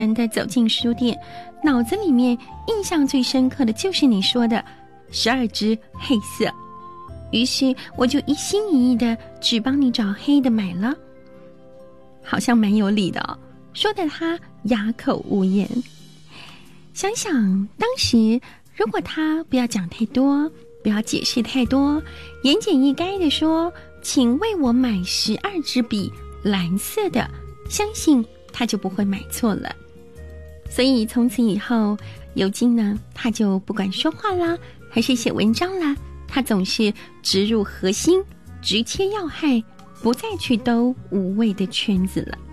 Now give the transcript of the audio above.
的走进书店，脑子里面印象最深刻的就是你说的12只黑色，于是我就一心一意的只帮你找黑的买了，好像蛮有理的哦，说的他哑口无言。想想当时如果他不要讲太多，不要解释太多，言简意赅的说请为我买12支笔，蓝色的，相信他就不会买错了。所以从此以后，尤金呢，他就不管说话啦，还是写文章啦，他总是直入核心，直切要害，不再去兜无谓的圈子了。